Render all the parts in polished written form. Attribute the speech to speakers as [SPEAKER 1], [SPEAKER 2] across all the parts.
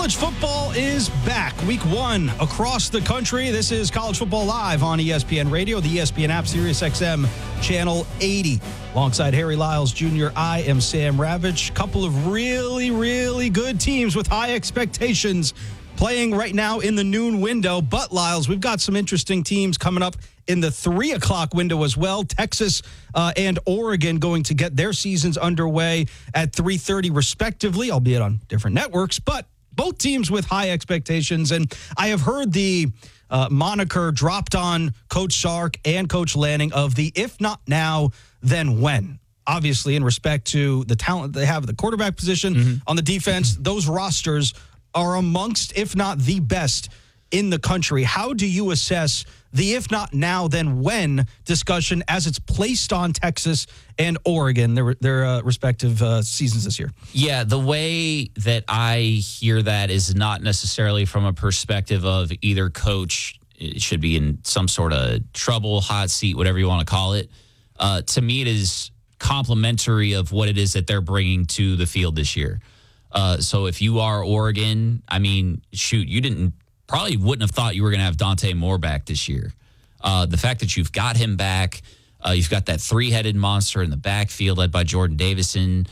[SPEAKER 1] College football is back. Week 1 across the country. This is College Football Live on ESPN Radio, the ESPN app, Sirius XM, Channel 80. Alongside Harry Lyles Jr., I am Sam Ravitch. Couple of really good teams with high expectations playing right now in the noon window. But, Lyles, we've got some interesting teams coming up in the 3 o'clock window as well. Texas and Oregon going to get their seasons underway at 3:30 respectively, albeit on different networks. But both teams with high expectations. And I have heard the moniker dropped on Coach Sark and Coach Lanning of the if not now, then when. Obviously, in respect to the talent they have at the quarterback position, on the defense, those rosters are amongst, if not the best in the country. How do you assess the if not now, then when discussion as it's placed on Texas and Oregon, their respective seasons this year?
[SPEAKER 2] Yeah, the way that I hear that is not necessarily from a perspective of either coach should be in some sort of trouble, hot seat, whatever you want to call it. To me, it is complimentary of what it is that they're bringing to the field this year. So if you are Oregon, I mean, shoot, you probably wouldn't have thought you were going to have Dante Moore back this year. The fact that you've got him back, you've got that three-headed monster in the backfield led by Jordan Davison.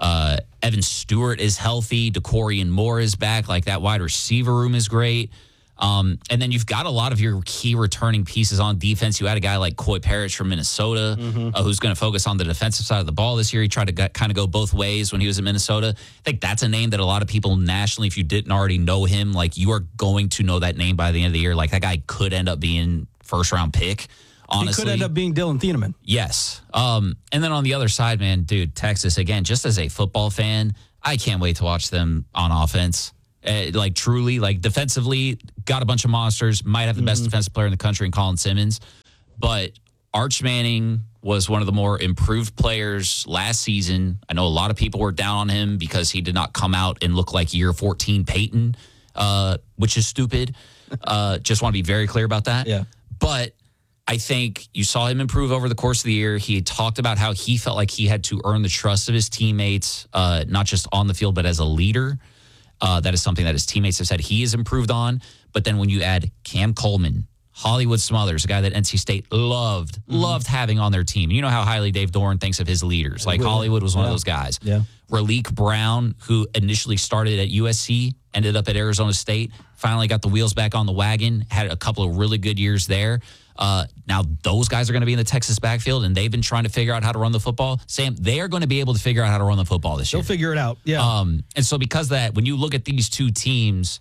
[SPEAKER 2] Evan Stewart is healthy. DeCorian Moore is back. Like, that wide receiver room is great. And then you've got a lot of your key returning pieces on defense. You had a guy like Coy Parrish from Minnesota who's going to focus on the defensive side of the ball this year. He tried to kind of go both ways when he was in Minnesota. I think that's a name that a lot of people nationally, if you didn't already know him, like, you are going to know that name by the end of the year. Like, that guy could end up being first-round pick, honestly.
[SPEAKER 1] He could end up being Dylan Thieneman.
[SPEAKER 2] Yes. And then on the other side, man, dude, Texas, again, just as a football fan, I can't wait to watch them on offense. Like, truly, like, defensively, got a bunch of monsters, might have the best defensive player in the country in Colin Simmons. But Arch Manning was one of the more improved players last season. I know a lot of people were down on him because he did not come out and look like year 14 Peyton, which is stupid. Just want to be very clear about that.
[SPEAKER 1] Yeah.
[SPEAKER 2] But I think you saw him improve over the course of the year. He had talked about how he felt like he had to earn the trust of his teammates, not just on the field, but as a leader. That is something that his teammates have said he has improved on. But then when you add Cam Coleman, Hollywood Smothers, a guy that NC State loved having on their team. You know how highly Dave Doran thinks of his leaders. Like, Hollywood was one of those guys.
[SPEAKER 1] Yeah.
[SPEAKER 2] Raleek Brown, who initially started at USC, ended up at Arizona State, finally got the wheels back on the wagon, had a couple of really good years there. Now those guys are going to be in the Texas backfield, and they've been trying to figure out how to run the football. Sam, they are going to be able to figure out how to run the football this year.
[SPEAKER 1] They'll figure it out. Yeah.
[SPEAKER 2] And so because of that, when you look at these two teams,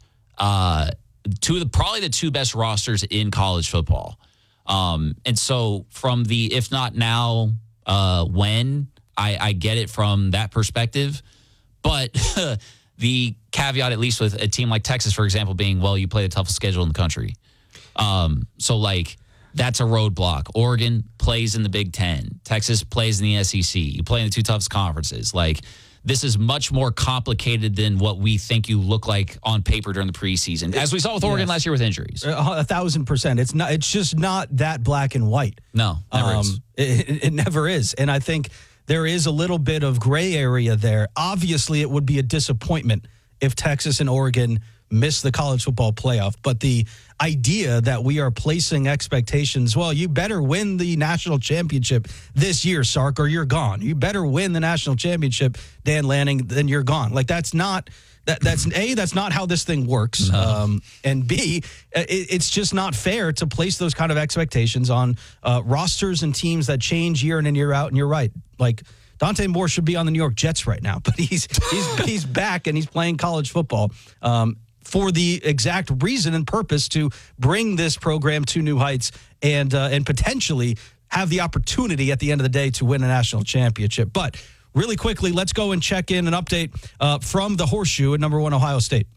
[SPEAKER 2] probably the two best rosters in college football. And so from the if not now, when, I get it from that perspective. But the caveat, at least with a team like Texas, for example, being, well, you play the toughest schedule in the country. So, like, that's a roadblock. Oregon plays in the Big Ten. Texas plays in the SEC. You play in the two toughest conferences. Like, this is much more complicated than what we think you look like on paper during the preseason, as we saw with Oregon last year with injuries.
[SPEAKER 1] 1,000%. It's just not that black and white.
[SPEAKER 2] No, never is.
[SPEAKER 1] It never is. And I think there is a little bit of gray area there. Obviously, it would be a disappointment if Texas and Oregon miss the college football playoff. But the idea that we are placing expectations, well, you better win the national championship this year, Sark, or you're gone. You better win the national championship, Dan Lanning, then you're gone. Like, that's not that's not how this thing works.
[SPEAKER 2] No.
[SPEAKER 1] And B, it's just not fair to place those kind of expectations on rosters and teams that change year in and year out. And you're right. Like, Dante Moore should be on the New York Jets right now, but he's back and he's playing college football for the exact reason and purpose to bring this program to new heights and potentially have the opportunity at the end of the day to win a national championship. But really quickly, let's go and check in an update from the Horseshoe at number 1 Ohio State.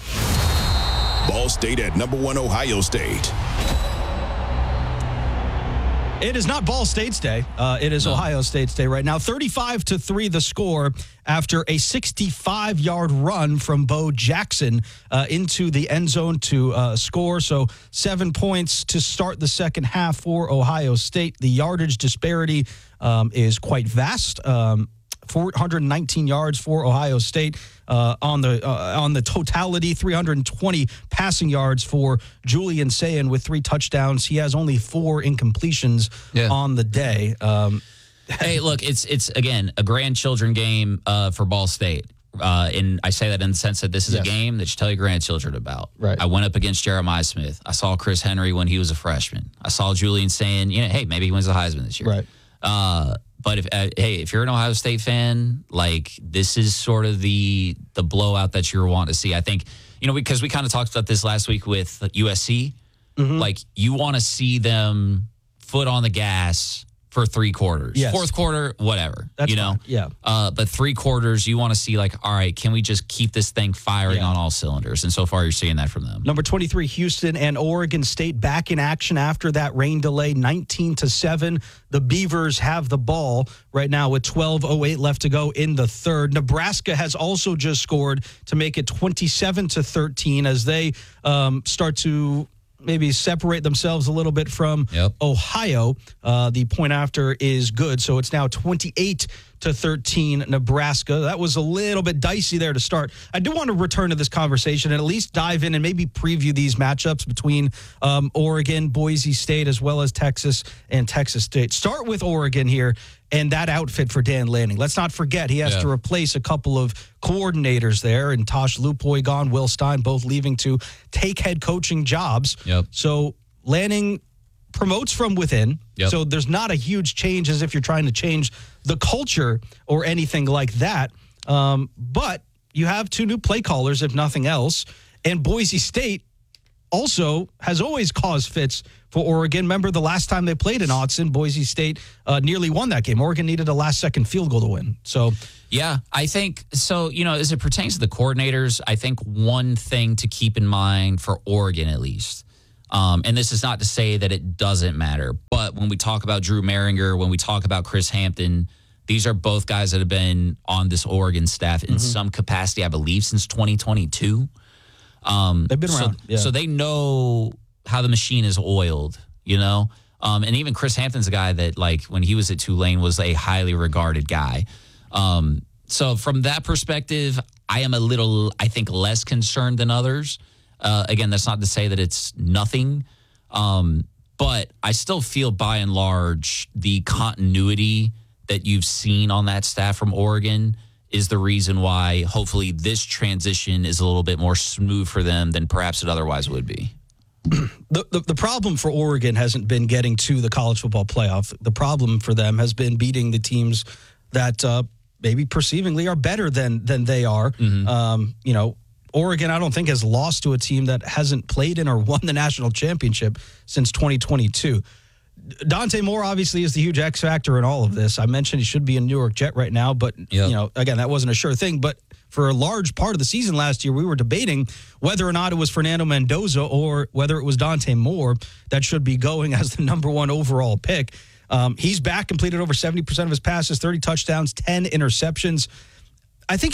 [SPEAKER 3] Ball State at number 1 Ohio State.
[SPEAKER 1] It is not Ball State's day. It is Ohio State's day right now. 35-3 the score after a 65-yard run from Bo Jackson into the end zone to score. So 7 points to start the second half for Ohio State. The yardage disparity is quite vast. 419 yards for Ohio State. On the totality, 320 passing yards for Julian Sayin with 3 touchdowns. He has only 4 incompletions on the day.
[SPEAKER 2] Hey, look, it's again a grandchildren game for Ball State. And I say that in the sense that this is a game that you tell your grandchildren about.
[SPEAKER 1] Right.
[SPEAKER 2] I went up against Jeremiah Smith. I saw Chris Henry when he was a freshman. I saw Julian saying, hey, maybe he wins the Heisman this year.
[SPEAKER 1] Right.
[SPEAKER 2] But if you're an Ohio State fan, like this is sort of the blowout that you're wanting to see. I think, because we kind of talked about this last week with USC. Mm-hmm. Like you want to see them foot on the gas for 3 quarters.
[SPEAKER 1] Yes.
[SPEAKER 2] 4th quarter, whatever.
[SPEAKER 1] That's fine. Yeah.
[SPEAKER 2] But 3 quarters, you want to see like, all right, can we just keep this thing firing on all cylinders? And so far, you're seeing that from them.
[SPEAKER 1] Number 23, Houston and Oregon State back in action after that rain delay, 19-7. The Beavers have the ball right now with 12:08 left to go in the third. Nebraska has also just scored to make it 27-13 as they start to maybe separate themselves a little bit from Ohio. The point after is good, so it's now 28-13 Nebraska. That was a little bit dicey there to start. I do want to return to this conversation and at least dive in and maybe preview these matchups between Oregon, Boise State, as well as Texas and Texas State. Start with Oregon here and that outfit for Dan Lanning. Let's not forget he has to replace a couple of coordinators there, and Tosh Lupoy gone, Will Stein both leaving to take head coaching jobs. So Lanning promotes from within. So there's not a huge change as if you're trying to change the culture or anything like that. But you have 2 new play callers, if nothing else. And Boise State also has always caused fits for Oregon. Remember the last time they played in Autzen, Boise State nearly won that game. Oregon needed a last-second field goal to win. So,
[SPEAKER 2] yeah, I think so. As it pertains to the coordinators, I think one thing to keep in mind for Oregon, at least, and this is not to say that it doesn't matter, but when we talk about Drew Maringer, when we talk about Chris Hampton, these are both guys that have been on this Oregon staff in some capacity, I believe, since 2022.
[SPEAKER 1] They've been around.
[SPEAKER 2] So they know how the machine is oiled, and even Chris Hampton's a guy that, like, when he was at Tulane was a highly regarded guy. So from that perspective, I am a little, I think, less concerned than others. Again, that's not to say that it's nothing, but I still feel by and large the continuity that you've seen on that staff from Oregon is the reason why hopefully this transition is a little bit more smooth for them than perhaps it otherwise would be.
[SPEAKER 1] The problem for Oregon hasn't been getting to the college football playoff. The problem for them has been beating the teams that maybe perceivingly are better than they are. Oregon, I don't think, has lost to a team that hasn't played in or won the national championship since 2022. Dante Moore obviously is the huge X factor in all of this. I mentioned he should be in New York Jet right now, but again, that wasn't a sure thing. But for a large part of the season last year, we were debating whether or not it was Fernando Mendoza or whether it was Dante Moore that should be going as the number 1 overall pick. He's back, completed over 70% of his passes, 30 touchdowns, 10 interceptions. I think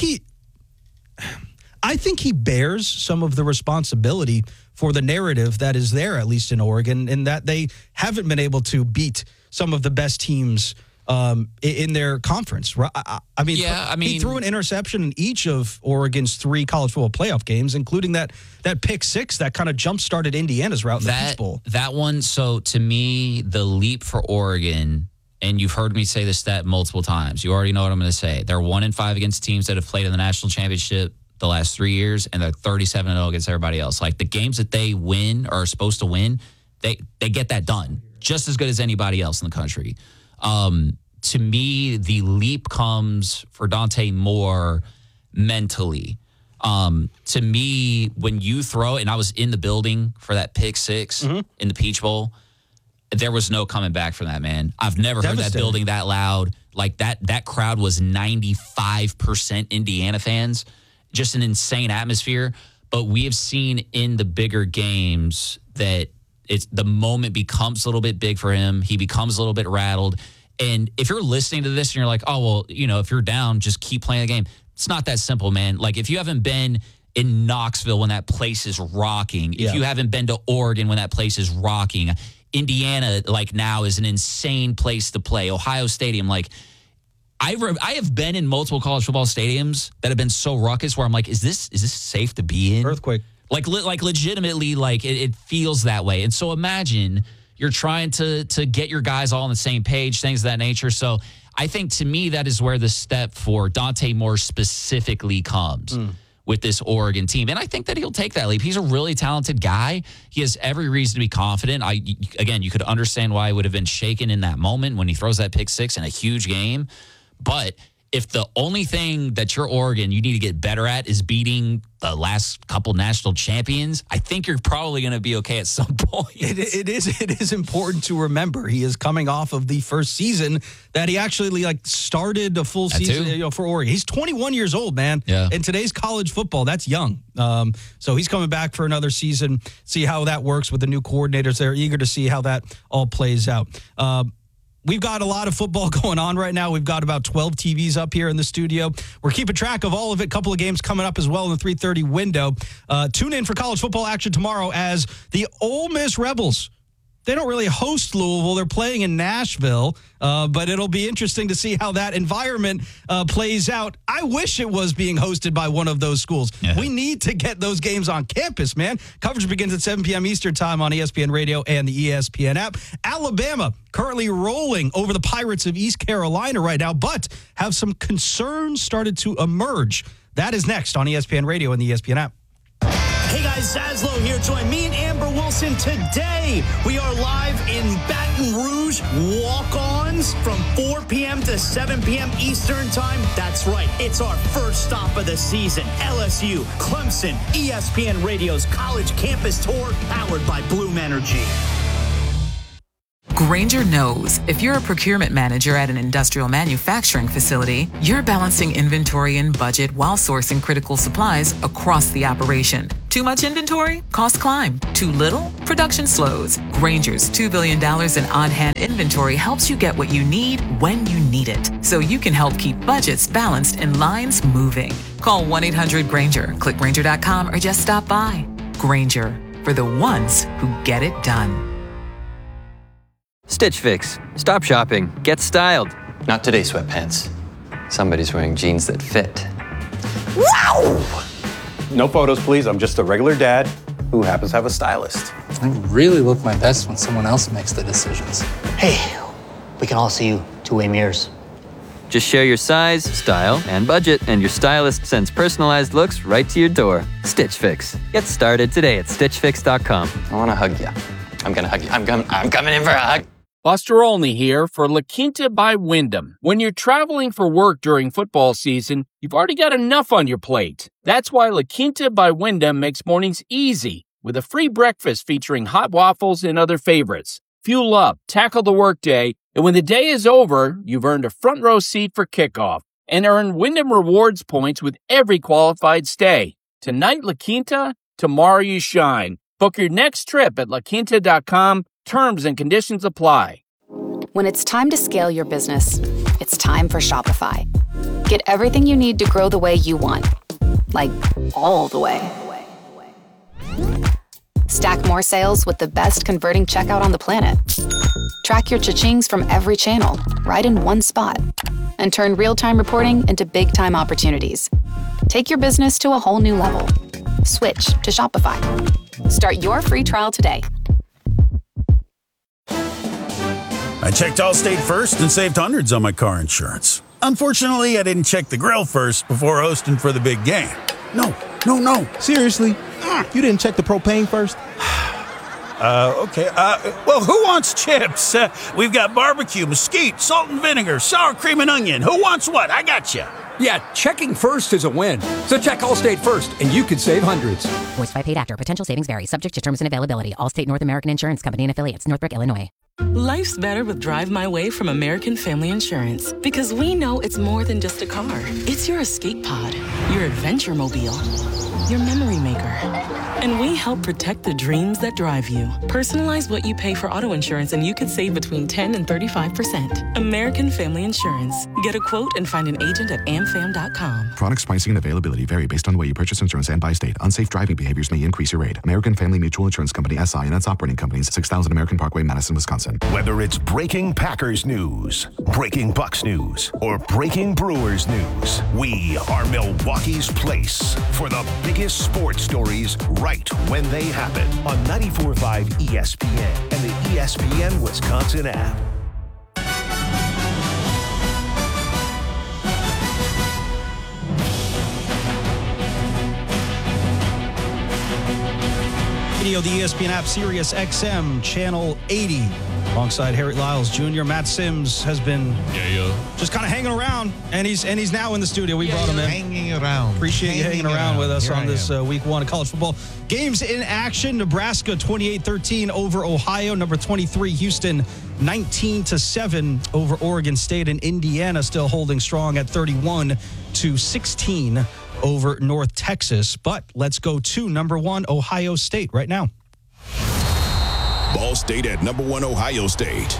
[SPEAKER 1] he bears some of the responsibility for the narrative that is there, at least in Oregon, in that they haven't been able to beat some of the best teams in their conference. He threw an interception in each of Oregon's 3 college football playoff games, including that pick 6 that kind of jump-started Indiana's route in the Peach Bowl.
[SPEAKER 2] That one, so to me, the leap for Oregon, and you've heard me say this stat multiple times. You already know what I'm going to say. They're 1-5 against teams that have played in the national championship the last 3 years, and they're 37-0 against everybody else. Like, the games that they win or are supposed to win, they get that done just as good as anybody else in the country. To me, the leap comes for Dante Moore mentally. To me, when you throw, and I was in the building for that pick 6 in the Peach Bowl, there was no coming back from that, man. I've never heard that building that loud. Like, that crowd was 95% Indiana fans. Just an insane atmosphere. But we have seen in the bigger games that the moment becomes a little bit big for him. He becomes a little bit rattled. And if you're listening to this and you're like, oh, well, if you're down, just keep playing the game. It's not that simple, man. Like, if you haven't been in Knoxville when that place is rocking, if you haven't been to Oregon when that place is rocking, Indiana, like, now is an insane place to play. Ohio Stadium, like, I have been in multiple college football stadiums that have been so ruckus where I'm like, is this safe to be in?
[SPEAKER 1] Earthquake.
[SPEAKER 2] Like legitimately, like it feels that way. And so imagine you're trying to get your guys all on the same page, things of that nature. So I think to me that is where the step for Dante Moore specifically comes with this Oregon team. And I think that he'll take that leap. He's a really talented guy. He has every reason to be confident. Again, you could understand why he would have been shaken in that moment when he throws that pick six in a huge game. But if the only thing that you're Oregon you need to get better at is beating the last couple national champions, I think you're probably going to be okay at some point.
[SPEAKER 1] It is important to remember he is coming off of the first season that he actually started a full season for Oregon. He's 21 years old, man.
[SPEAKER 2] Yeah.
[SPEAKER 1] In today's college football, that's young. So he's coming back for another season. See how that works with the new coordinators. They're eager to see how that all plays out. We've got a lot of football going on right now. We've got about 12 TVs up here in the studio. We're keeping track of all of it. A couple of games coming up as well in the 3:30 window. Tune in for college football action tomorrow as the Ole Miss Rebels. They don't really host Louisville. They're playing in Nashville, but it'll be interesting to see how that environment plays out. I wish it was being hosted by one of those schools. Yeah. We need to get those games on campus, man. Coverage begins at 7 p.m. Eastern time on ESPN Radio and the ESPN app. Alabama currently rolling over the Pirates of East Carolina right now, but have some concerns started to emerge. That is next on ESPN Radio and the ESPN app.
[SPEAKER 4] Hey guys, Zaslow here. Join me and Amber Wilson today. We are live in Baton Rouge, walk-ons from 4 p.m. to 7 p.m. Eastern time. That's right. It's our first stop of the season. LSU, Clemson, ESPN Radio's college campus tour powered by Bloom Energy.
[SPEAKER 5] Grainger knows if you're a procurement manager at an industrial manufacturing facility, you're balancing inventory and budget while sourcing critical supplies across the operation. Too much inventory? Costs climb. Too little? Production slows. Grainger's $2 billion in on-hand inventory helps you get what you need when you need it, so you can help keep budgets balanced and lines moving. Call 1-800-GRAINGER, click Grainger.com, or just stop by. Grainger, for the ones who get it done.
[SPEAKER 6] Stitch Fix. Stop shopping. Get styled.
[SPEAKER 7] Not today, sweatpants.
[SPEAKER 6] Somebody's wearing jeans that fit.
[SPEAKER 7] Wow! No photos, please. I'm just a regular dad who happens to have a stylist.
[SPEAKER 8] I really look my best when someone else makes the decisions.
[SPEAKER 9] Hey, we can all see you two-way mirrors.
[SPEAKER 6] Just share your size, style, and budget, and your stylist sends personalized looks right to your door. Stitch Fix. Get started today at StitchFix.com.
[SPEAKER 7] I want to hug you. I'm going to hug you. I'm coming in for a hug.
[SPEAKER 10] Buster Olney here for La Quinta by Wyndham. When you're traveling for work during football season, you've already got enough on your plate. That's why La Quinta by Wyndham makes mornings easy with a free breakfast featuring hot waffles and other favorites. Fuel up, tackle the workday, and when the day is over, you've earned a front row seat for kickoff and earn Wyndham Rewards points with every qualified stay. Tonight, La Quinta, tomorrow you shine. Book your next trip at laquinta.com. Terms and conditions apply.
[SPEAKER 11] When it's time to scale your business, it's time for Shopify. Get everything you need to grow the way you want. Like, all the way. Stack more sales with the best converting checkout on the planet. Track your cha-chings from every channel, right in one spot. And turn real-time reporting into big-time opportunities. Take your business to a whole new level. Switch to Shopify. Start your free trial today.
[SPEAKER 12] I checked Allstate first and saved hundreds on my car insurance. Unfortunately, I didn't check the grill first before hosting for the big game. No.
[SPEAKER 13] Seriously? You didn't check the propane first?
[SPEAKER 12] Okay. Well, who wants chips? We've got barbecue, mesquite, salt and vinegar, sour cream and onion. Who wants what? I got you.
[SPEAKER 14] Yeah, checking first is a win. So check Allstate first, and you could save hundreds.
[SPEAKER 15] Voiced by paid actor. Potential savings vary. Subject to terms and availability. Allstate North American Insurance Company and affiliates. Northbrook, Illinois.
[SPEAKER 16] Life's better with Drive My Way from American Family Insurance. Because we know it's more than just a car. It's your escape pod, your adventure mobile, your memory maker. And we help protect the dreams that drive you. Personalize what you pay for auto insurance and you could save between 10 and 35%. American Family Insurance. Get a quote and find an agent at amfam.com.
[SPEAKER 17] Products, pricing, and availability vary based on the way you purchase insurance and by state. Unsafe driving behaviors may increase your rate. American Family Mutual Insurance Company, SI, and its operating companies, 6000 American Parkway, Madison, Wisconsin. Wisconsin.
[SPEAKER 18] Whether it's breaking Packers news, breaking Bucks news, or breaking Brewers news, we are Milwaukee's place for the biggest sports stories right when they happen on 94.5 ESPN and the ESPN Wisconsin app.
[SPEAKER 1] Video, the ESPN app, Sirius XM, Channel 80. Alongside Harry Lyles Jr., Matt Sims has been just kind of hanging around, and he's now in the studio. We brought him in.
[SPEAKER 19] Hanging around.
[SPEAKER 1] Appreciate you hanging around with us
[SPEAKER 19] Here
[SPEAKER 1] on this week one of college football. Games in action. Nebraska 28-13 over Ohio. Number 23, Houston 19-7 over Oregon State. And Indiana still holding strong at 31-16 over North Texas. But let's go to number 1, Ohio State right now.
[SPEAKER 3] Ball State at number 1, Ohio State.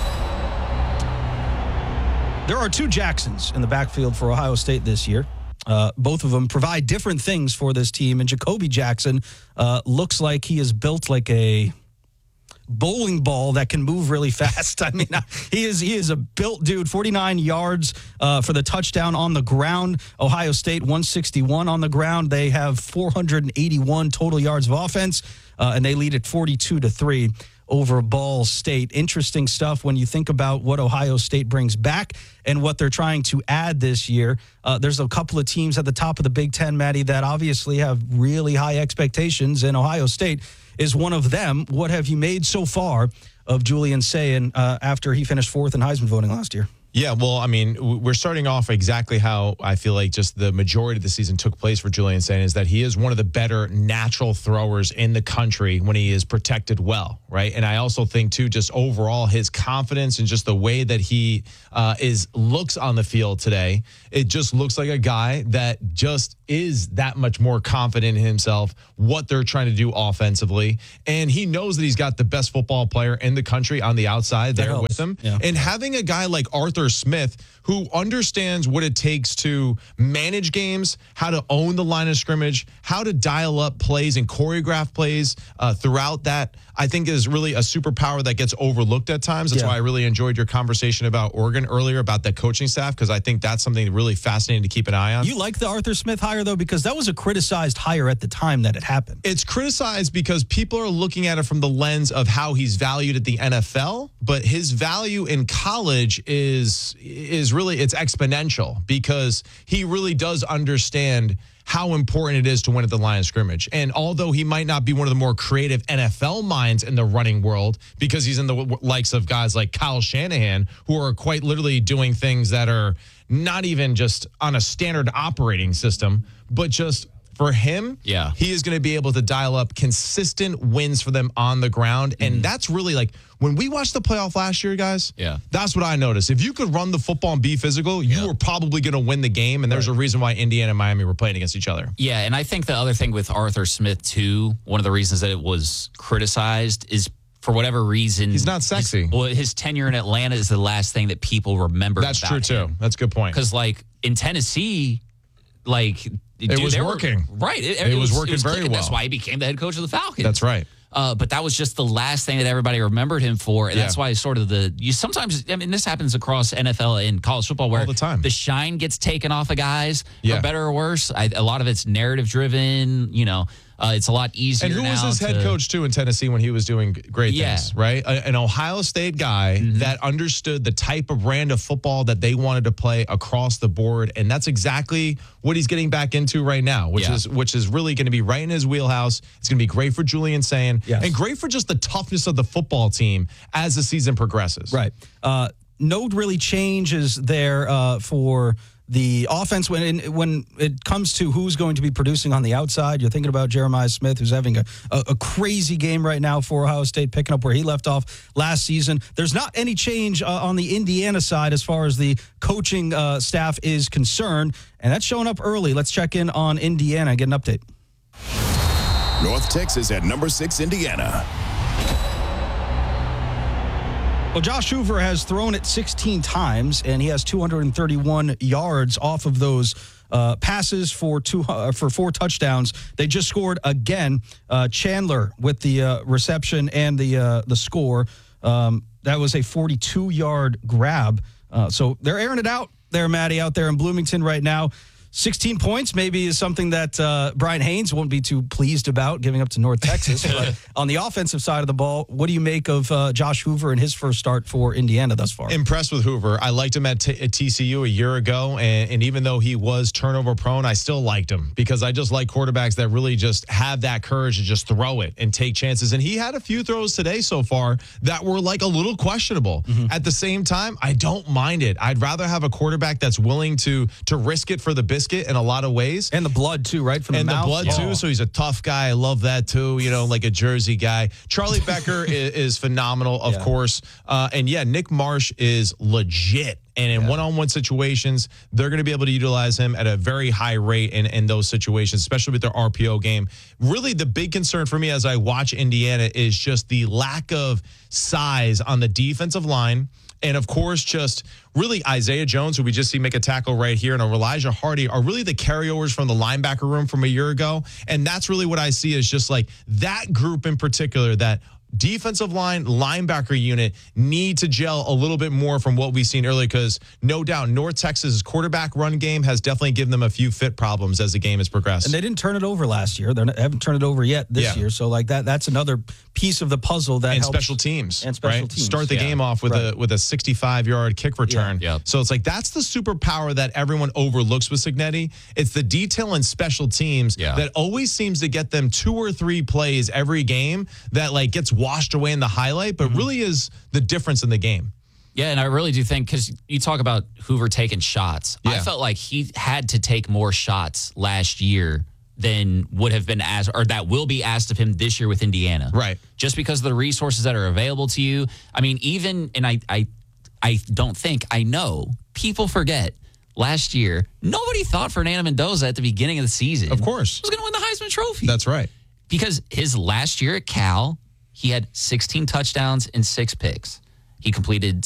[SPEAKER 1] There are 2 Jacksons in the backfield for Ohio State this year. Both of them provide different things for this team. And Jacoby Jackson looks like he is built like a bowling ball that can move really fast. I mean, he is a built dude. 49 yards for the touchdown on the ground. Ohio State 161 on the ground. They have 481 total yards of offense, and they lead at 42-3 over Ball State. Interesting stuff when you think about what Ohio State brings back and what they're trying to add this year. There's a couple of teams at the top of the Big Ten, Maddie, that obviously have really high expectations, and Ohio State is one of them. What have you made so far of Julian Sayin after he finished 4th in Heisman voting last year?
[SPEAKER 19] Yeah, well, I mean, we're starting off exactly how I feel like just the majority of the season took place for Julian Sayin, is that he is one of the better natural throwers in the country when he is protected well, right? And I also think, too, just overall his confidence and just the way that he looks on the field today, it just looks like a guy that just is that much more confident in himself, what they're trying to do offensively. And he knows that he's got the best football player in the country on the outside there with him. Yeah. And having a guy like Arthur Smith, who understands what it takes to manage games, how to own the line of scrimmage, how to dial up plays and choreograph plays throughout that, I think is really a superpower that gets overlooked at times. That's why I really enjoyed your conversation about Oregon earlier, about that coaching staff, because I think that's something really fascinating to keep an eye on.
[SPEAKER 1] You like the Arthur Smith hire, though, because that was a criticized hire at the time that it happened.
[SPEAKER 19] It's criticized because people are looking at it from the lens of how he's valued at the NFL, but his value in college is really, it's exponential, because he really does understand how important it is to win at the line of scrimmage. And although he might not be one of the more creative NFL minds in the running world, because he's in the likes of guys like Kyle Shanahan, who are quite literally doing things that are not even just on a standard operating system, but just for him, he is going to be able to dial up consistent wins for them on the ground. And that's really like, when we watched the playoff last year, guys, that's what I noticed. If you could run the football and be physical, you were probably going to win the game. And there's a reason why Indiana and Miami were playing against each other.
[SPEAKER 2] Yeah, and I think the other thing with Arthur Smith, too, one of the reasons that it was criticized is, for whatever reason,
[SPEAKER 19] he's not sexy.
[SPEAKER 2] His tenure in Atlanta is the last thing that people remember.
[SPEAKER 19] That's true, too. That's a good point.
[SPEAKER 2] Because, like, in Tennessee, like,
[SPEAKER 19] it was working.
[SPEAKER 2] Right.
[SPEAKER 19] It was working very well.
[SPEAKER 2] That's why he became the head coach of the Falcons.
[SPEAKER 19] That's right.
[SPEAKER 2] But that was just the last thing that everybody remembered him for. And that's why sort of sometimes, I mean, this happens across NFL and college football where
[SPEAKER 19] all the time
[SPEAKER 2] the shine gets taken off of guys, for better or worse. A lot of it's narrative driven, you know. It's a lot easier.
[SPEAKER 19] And who was his head coach, too, in Tennessee when he was doing great things, right? An Ohio State guy that understood the type of brand of football that they wanted to play across the board. And that's exactly what he's getting back into right now, which is really going to be right in his wheelhouse. It's going to be great for Julian Sayin and great for just the toughness of the football team as the season progresses.
[SPEAKER 1] Right. No really changes there for the offense when it comes to who's going to be producing on the outside. You're thinking about Jeremiah Smith, who's having a crazy game right now for Ohio State, picking up where he left off last season. There's not any change on the Indiana side as far as the coaching staff is concerned, and that's showing up early. Let's check in on Indiana and get an update.
[SPEAKER 3] North Texas at number 6, Indiana.
[SPEAKER 1] Well, Josh Hoover has thrown it 16 times, and he has 231 yards off of those passes for 4 touchdowns. They just scored again. Chandler with the reception and the score. That was a 42-yard grab. So they're airing it out there, Maddie, out there in Bloomington right now. 16 points maybe is something that Brian Haynes won't be too pleased about giving up to North Texas. But on the offensive side of the ball, what do you make of Josh Hoover and his first start for Indiana thus far?
[SPEAKER 19] Impressed with Hoover. I liked him at TCU a year ago, and even though he was turnover prone, I still liked him because I just like quarterbacks that really just have that courage to just throw it and take chances. And he had a few throws today so far that were like a little questionable. At the same time, I don't mind it. I'd rather have a quarterback that's willing to risk it for the biscuit in a lot of ways.
[SPEAKER 1] And the blood too, right? From the mouth.
[SPEAKER 19] And the blood too, so he's a tough guy. I love that too, like a Jersey guy. Charlie Becker is phenomenal, of course. And Nick Marsh is legit. And in one-on-one situations, they're going to be able to utilize him at a very high rate in those situations, especially with their RPO game. Really, the big concern for me as I watch Indiana is just the lack of size on the defensive line. And, of course, just really Isaiah Jones, who we just see make a tackle right here, and Elijah Hardy are really the carryovers from the linebacker room from a year ago. And that's really what I see is just like that group in particular, that defensive line, linebacker unit need to gel a little bit more from what we've seen earlier because no doubt North Texas' quarterback run game has definitely given them a few fit problems as the game has progressed.
[SPEAKER 1] And they didn't turn it over last year. They haven't turned it over yet this year. So like that's another piece of the puzzle that helps.
[SPEAKER 19] Special teams.
[SPEAKER 1] And special teams.
[SPEAKER 19] Start the game off with a 65-yard kick return.
[SPEAKER 2] Yeah.
[SPEAKER 19] So it's like that's the superpower that everyone overlooks with Cignetti. It's the detail in special teams that always seems to get them 2 or 3 plays every game that like gets washed away in the highlight, but really is the difference in the game.
[SPEAKER 2] Yeah, and I really do think, because you talk about Hoover taking shots, I felt like he had to take more shots last year than would have been asked, or that will be asked of him this year with Indiana.
[SPEAKER 19] Right.
[SPEAKER 2] Just because of the resources that are available to you. I mean, even, and I don't think, I know, people forget, last year, nobody thought Fernando Mendoza at the beginning of the season.
[SPEAKER 19] Of course.
[SPEAKER 2] Was going to win the Heisman Trophy.
[SPEAKER 19] That's right.
[SPEAKER 2] Because his last year at Cal, he had 16 touchdowns and 6 picks. He completed